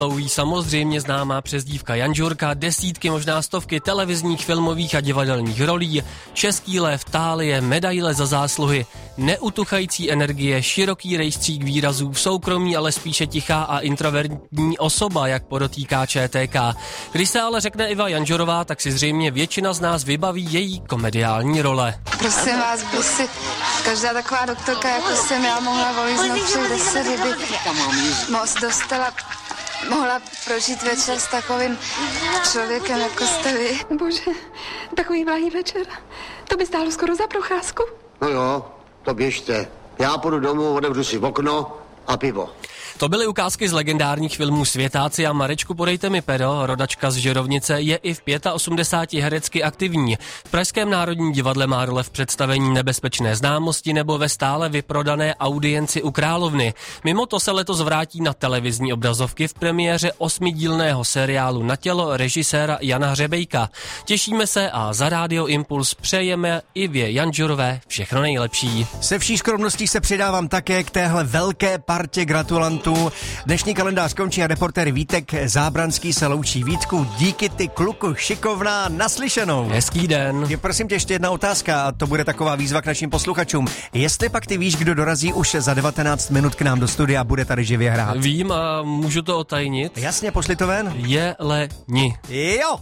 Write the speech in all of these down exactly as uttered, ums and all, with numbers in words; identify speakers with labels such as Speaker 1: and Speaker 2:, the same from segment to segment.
Speaker 1: Jí samozřejmě známá přezdívka Janžurka, desítky, možná stovky televizních, filmových a divadelních rolí, český lev, tálie, medaile za zásluhy, neutuchající energie, široký rejstřík výrazů, v soukromí ale spíše tichá a introvertní osoba, jak podotýká Č T K. Když se ale řekne Iva Janžurová, tak si zřejmě většina z nás vybaví její komediální role.
Speaker 2: Prosím vás, by si každá taková doktorka, jako jsem já, mohla voliznout všech deset, kdyby moc dostala, mohla prožít večer s takovým člověkem, jako jste vy.
Speaker 3: Bože, takový blahý večer, to by stálo skoro za procházku.
Speaker 4: No jo, to běžte. Já půjdu domů, otevřu si okno a pivo.
Speaker 1: To byly ukázky z legendárních filmů Světáci a Marečku, podejte mi pero, rodačka z Žirovnice, je i v osmdesáti pěti herecky aktivní. V Pražském národním divadle má role v představení Nebezpečné známosti nebo ve stále vyprodané Audienci u Královny. Mimo to se letos vrátí na televizní obrazovky v premiéře osmidílného seriálu Na tělo režiséra Jana Hřebejka. Těšíme se a za Rádio Impuls přejeme Ivě Janžurové všechno nejlepší.
Speaker 5: Se vší skromností se přidávám také k téhle velké partě gratulantů. Dnešní kalendář končí a reportér Vítek Zábranský se loučí. Vítku, díky ty kluku, šikovná, naslyšenou.
Speaker 1: Hezký den.
Speaker 5: Je, prosím tě, ještě jedna otázka a to bude taková výzva k našim posluchačům. Jestli pak ty víš, kdo dorazí už za devatenáct minut k nám do studia a bude tady živě hrát?
Speaker 1: Vím a můžu to otajnit.
Speaker 5: Jasně, pošli to ven.
Speaker 1: Jeleni.
Speaker 5: Jo!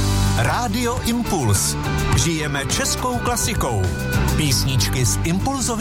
Speaker 6: Rádio Impuls. Žijeme českou klasikou. Písničky z Impulzových